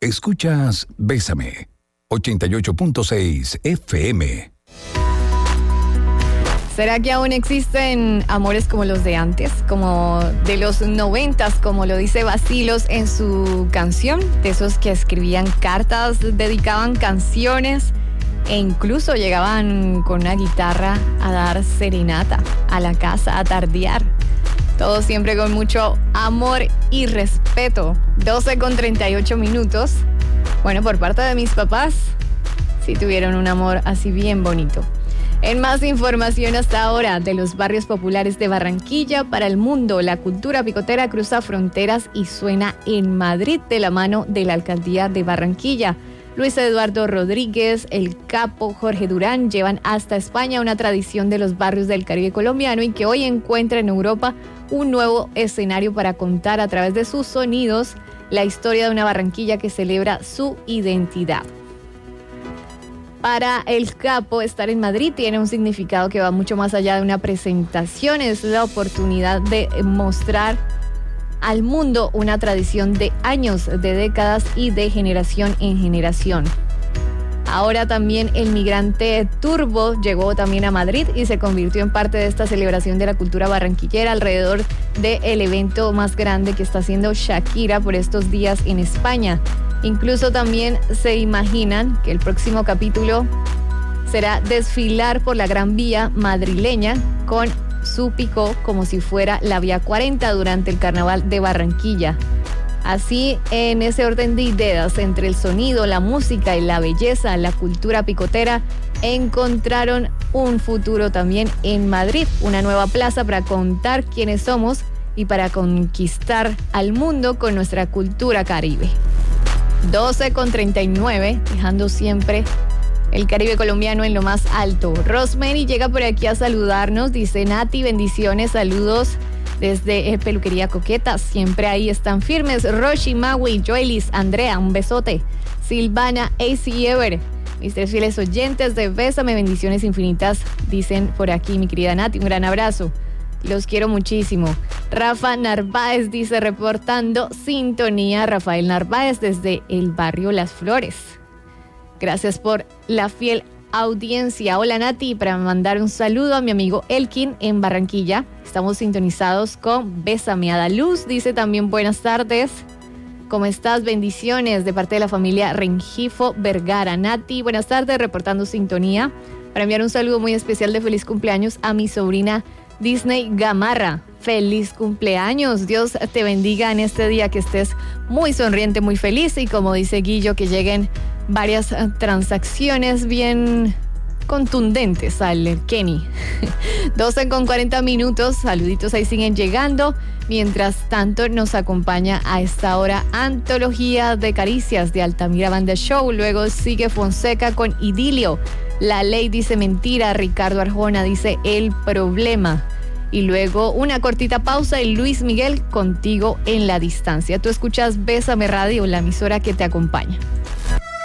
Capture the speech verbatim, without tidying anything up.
Escuchas Bésame, ochenta y ocho punto seis F M. ¿Será que aún existen amores como los de antes, como de los noventas, como lo dice Vacilos en su canción? De esos que escribían cartas, dedicaban canciones e incluso llegaban con una guitarra a dar serenata a la casa, a tardear. Todo siempre con mucho amor y respeto. doce con treinta y ocho minutos. Bueno, por parte de mis papás, sí tuvieron un amor así bien bonito. En más información hasta ahora de los barrios populares de Barranquilla para el mundo, la cultura picotera cruza fronteras y suena en Madrid de la mano de la Alcaldía de Barranquilla. Luis Eduardo Rodríguez, el Capo, Jorge Durán llevan hasta España una tradición de los barrios del Caribe colombiano y que hoy encuentra en Europa un nuevo escenario para contar a través de sus sonidos la historia de una Barranquilla que celebra su identidad. Para el Capo, estar en Madrid tiene un significado que va mucho más allá de una presentación. Es la oportunidad de mostrar al mundo una tradición de años, de décadas y de generación en generación. Ahora también el migrante Turbo llegó también a Madrid y se convirtió en parte de esta celebración de la cultura barranquillera alrededor del evento más grande que está haciendo Shakira por estos días en España. Incluso también se imaginan que el próximo capítulo será desfilar por la Gran Vía madrileña con su picó como si fuera la Vía cuarenta durante el Carnaval de Barranquilla. Así, en ese orden de ideas, entre el sonido, la música y la belleza, la cultura picotera, encontraron un futuro también en Madrid, una nueva plaza para contar quiénes somos y para conquistar al mundo con nuestra cultura caribe. doce con treinta y nueve, dejando siempre el Caribe colombiano en lo más alto. Rosemary llega por aquí a saludarnos, dice Nati, bendiciones, saludos desde eh, Peluquería Coqueta, siempre ahí están firmes. Roshi, Maui, Joelis, Andrea, un besote. Silvana, A C Ever, mis tres fieles oyentes de Bésame, bendiciones infinitas, dicen por aquí mi querida Nati, un gran abrazo. Los quiero muchísimo. Rafa Narváez dice, reportando sintonía, Rafael Narváez desde el barrio Las Flores. Gracias por la fiel audiencia. Hola Nati, para mandar un saludo a mi amigo Elkin en Barranquilla. Estamos sintonizados con Bésame. Adaluz dice también buenas tardes. ¿Cómo estás? Bendiciones de parte de la familia Rengifo Vergara. Nati, buenas tardes, reportando sintonía. Para enviar un saludo muy especial de feliz cumpleaños a mi sobrina Disney Gamarra. Feliz cumpleaños, Dios te bendiga en este día, que estés muy sonriente, muy feliz y como dice Guillo, que lleguen varias transacciones bien contundentes al Kenny. doce con cuarenta minutos, saluditos ahí siguen llegando. Mientras tanto nos acompaña a esta hora Antología de Caricias de Altamira Banda Show, luego sigue Fonseca con Idilio. La ley dice mentira, Ricardo Arjona dice el problema. Y luego una cortita pausa y Luis Miguel, contigo en la distancia. Tú escuchas Bésame Radio, la emisora que te acompaña.